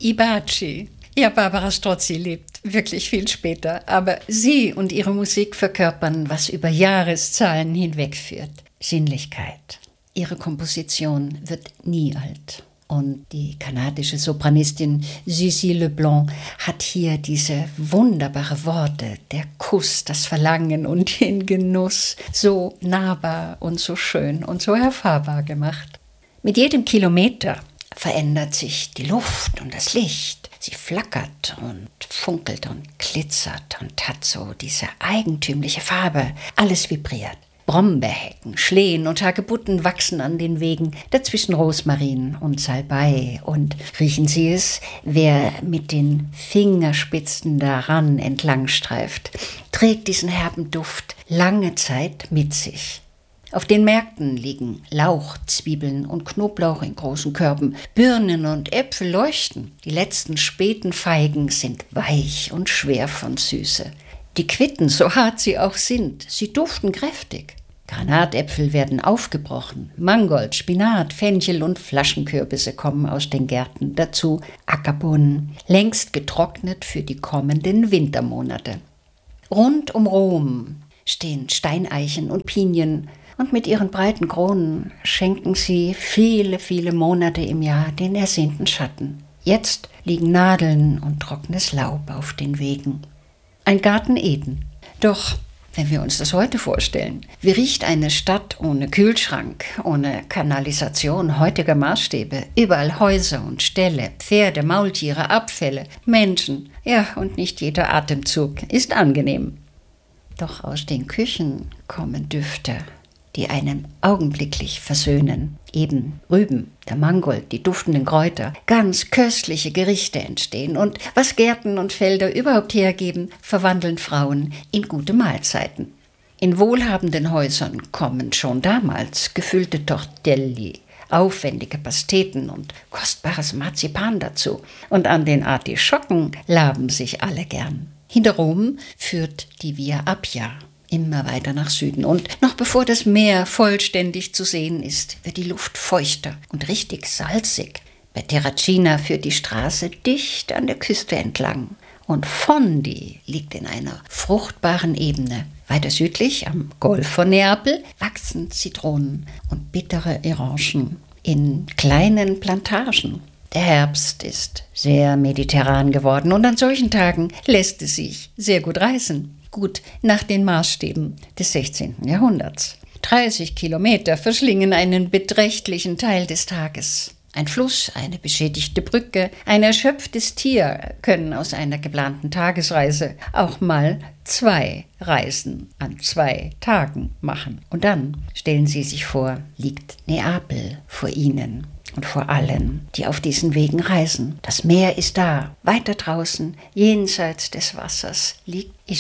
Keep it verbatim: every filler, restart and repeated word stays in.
I Baci. Ja, Barbara Strozzi lebt wirklich viel später, aber sie und ihre Musik verkörpern, was über Jahreszahlen hinwegführt. Sinnlichkeit. Ihre Komposition wird nie alt. Und die kanadische Sopranistin Suzy Leblanc hat hier diese wunderbare Worte, der Kuss, das Verlangen und den Genuss so nahbar und so schön und so erfahrbar gemacht. Mit jedem Kilometer verändert sich die Luft und das Licht. Sie flackert und funkelt und glitzert und hat so diese eigentümliche Farbe. Alles vibriert. Brombeerhecken, Schlehen und Hagebutten wachsen an den Wegen, dazwischen Rosmarin und Salbei. Und riechen Sie es, wer mit den Fingerspitzen daran entlangstreift, trägt diesen herben Duft lange Zeit mit sich. Auf den Märkten liegen Lauch, Zwiebeln und Knoblauch in großen Körben. Birnen und Äpfel leuchten. Die letzten späten Feigen sind weich und schwer von Süße. Die Quitten, so hart sie auch sind, sie duften kräftig. Granatäpfel werden aufgebrochen, Mangold, Spinat, Fenchel und Flaschenkürbisse kommen aus den Gärten. Dazu Ackerbohnen, längst getrocknet für die kommenden Wintermonate. Rund um Rom stehen Steineichen und Pinien und mit ihren breiten Kronen schenken sie viele, viele Monate im Jahr den ersehnten Schatten. Jetzt liegen Nadeln und trockenes Laub auf den Wegen. Ein Garten Eden. Doch, wenn wir uns das heute vorstellen, wie riecht eine Stadt ohne Kühlschrank, ohne Kanalisation heutiger Maßstäbe? Überall Häuser und Ställe, Pferde, Maultiere, Abfälle, Menschen. Ja, und nicht jeder Atemzug ist angenehm. Doch aus den Küchen kommen Düfte, die einen augenblicklich versöhnen. Eben Rüben, der Mangold, die duftenden Kräuter, ganz köstliche Gerichte entstehen. Und was Gärten und Felder überhaupt hergeben, verwandeln Frauen in gute Mahlzeiten. In wohlhabenden Häusern kommen schon damals gefüllte Tortelli, aufwendige Pasteten und kostbares Marzipan dazu. Und an den Artischocken laben sich alle gern. Hinter Rom führt die Via Appia immer weiter nach Süden. Und noch bevor das Meer vollständig zu sehen ist, wird die Luft feuchter und richtig salzig. Bei Terracina führt die Straße dicht an der Küste entlang. Und Fondi liegt in einer fruchtbaren Ebene. Weiter südlich, am Golf von Neapel, wachsen Zitronen und bittere Orangen in kleinen Plantagen. Der Herbst ist sehr mediterran geworden und an solchen Tagen lässt es sich sehr gut reisen. Gut nach den Maßstäben des sechzehnten Jahrhunderts. dreißig Kilometer verschlingen einen beträchtlichen Teil des Tages. Ein Fluss, eine beschädigte Brücke, ein erschöpftes Tier können aus einer geplanten Tagesreise auch mal zwei Reisen an zwei Tagen machen. Und dann, stellen Sie sich vor, liegt Neapel vor Ihnen. Und vor allen, die auf diesen Wegen reisen. Das Meer ist da. Weiter draußen, jenseits des Wassers, liegt